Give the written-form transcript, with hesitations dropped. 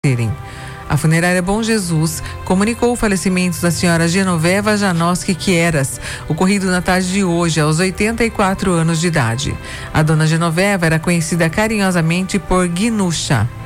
A funerária Bom Jesus comunicou o falecimento da senhora Genoveva Janoski Quieras, ocorrido na tarde de hoje, aos 84 anos de idade. A dona Genoveva era conhecida carinhosamente por Guinucha.